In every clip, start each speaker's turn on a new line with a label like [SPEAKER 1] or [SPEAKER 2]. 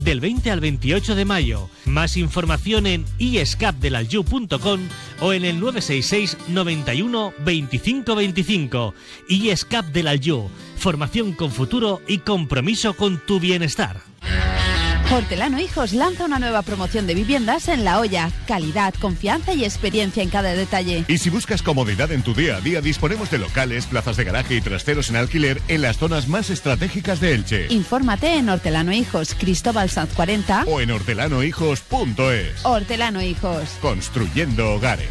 [SPEAKER 1] del 20 al 28 de mayo. Más información en iescapdelalyu.com o en el 966 91 25 25. iESCAP del Alyu, formación con futuro y compromiso con tu bienestar.
[SPEAKER 2] Hortelano Hijos lanza una nueva promoción de viviendas en La Hoya. Calidad, confianza y experiencia en cada detalle.
[SPEAKER 3] Y si buscas comodidad en tu día a día, disponemos de locales, plazas de garaje y trasteros en alquiler en las zonas más estratégicas de Elche.
[SPEAKER 2] Infórmate en Hortelano Hijos, Cristóbal Sanz 40
[SPEAKER 3] o en hortelanohijos.es.
[SPEAKER 2] Hortelano Hijos.
[SPEAKER 3] Construyendo hogares.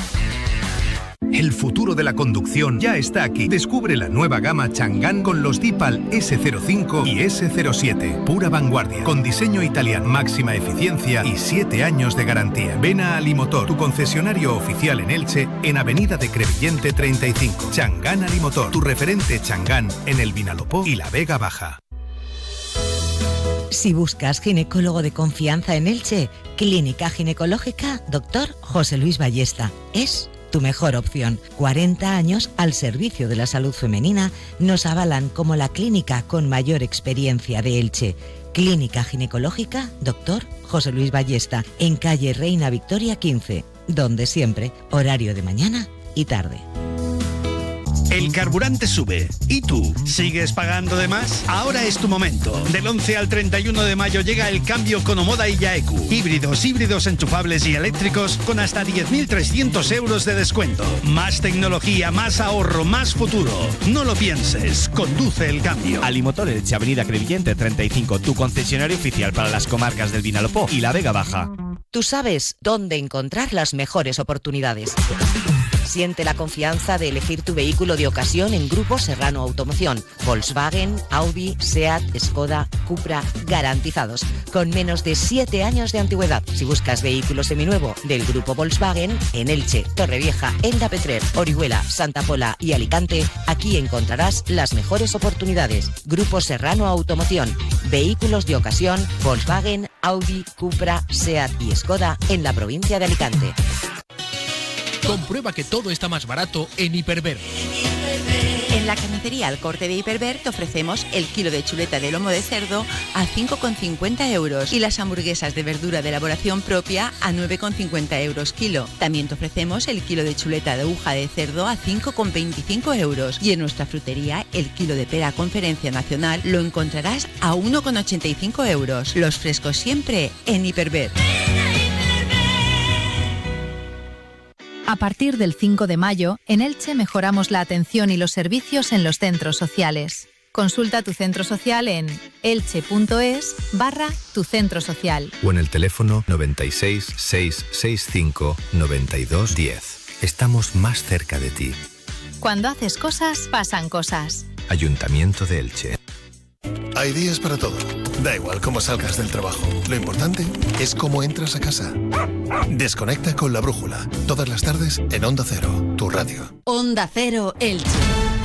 [SPEAKER 4] El futuro de la conducción ya está aquí. Descubre la nueva gama Chang'an con los Deepal S05 y S07. Pura vanguardia, con diseño italiano, máxima eficiencia y 7 años de garantía. Ven a Alimotor, tu concesionario oficial en Elche, en Avenida de Crevillente 35. Chang'an Alimotor, tu referente Chang'an en el Vinalopó y la Vega Baja.
[SPEAKER 5] Si buscas ginecólogo de confianza en Elche, Clínica Ginecológica Dr. José Luis Ballesta es tu mejor opción. 40 años al servicio de la salud femenina nos avalan como la clínica con mayor experiencia de Elche. Clínica Ginecológica Dr. José Luis Ballesta, en calle Reina Victoria 15, donde siempre, horario de mañana y tarde.
[SPEAKER 6] El carburante sube. ¿Y tú? ¿Sigues pagando de más? Ahora es tu momento. Del 11 al 31 de mayo llega el cambio con Omoda y Yaeku. Híbridos enchufables y eléctricos con hasta 10.300 euros de descuento. Más tecnología, más ahorro, más futuro. No lo pienses. Conduce el cambio.
[SPEAKER 7] Alimotor Elche, Avenida Crevillente 35, tu concesionario oficial para las comarcas del Vinalopó y la Vega Baja.
[SPEAKER 5] Tú sabes dónde encontrar las mejores oportunidades. Siente la confianza de elegir tu vehículo de ocasión en Grupo Serrano Automoción. Volkswagen, Audi, Seat, Skoda, Cupra, garantizados, con menos de 7 años de antigüedad. Si buscas vehículo seminuevo del Grupo Volkswagen, en Elche, Torrevieja, Elda Petrer, Orihuela, Santa Pola y Alicante, aquí encontrarás las mejores oportunidades. Grupo Serrano Automoción. Vehículos de ocasión, Volkswagen, Audi, Cupra, Seat y Skoda en la provincia de Alicante.
[SPEAKER 8] Comprueba que todo está más barato en Hiperver.
[SPEAKER 9] En la carnicería Al Corte de Hiperver te ofrecemos el kilo de chuleta de lomo de cerdo a 5,50 euros y las hamburguesas de verdura de elaboración propia a 9,50 euros kilo. También te ofrecemos el kilo de chuleta de aguja de cerdo a 5,25 euros y en nuestra frutería el kilo de pera Conferencia Nacional lo encontrarás a 1,85 euros. Los frescos siempre en Hiperver.
[SPEAKER 10] A partir del 5 de mayo, en Elche mejoramos la atención y los servicios en los centros sociales. Consulta tu centro social en elche.es/tu centro social.
[SPEAKER 4] O en el teléfono 96 665 92 10. Estamos más cerca de ti.
[SPEAKER 10] Cuando haces cosas, pasan cosas.
[SPEAKER 4] Ayuntamiento de Elche.
[SPEAKER 11] Hay días para todo. Da igual cómo salgas del trabajo. Lo importante es cómo entras a casa. Desconecta con La Brújula. Todas las tardes en Onda Cero, tu radio.
[SPEAKER 2] Onda Cero Elche.